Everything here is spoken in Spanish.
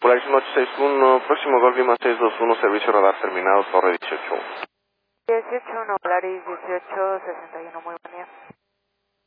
Polaris 1861, próximo Golf Lima 621, servicio radar terminado, torre 18. 18-1, Polaris 18-61, muy buen día.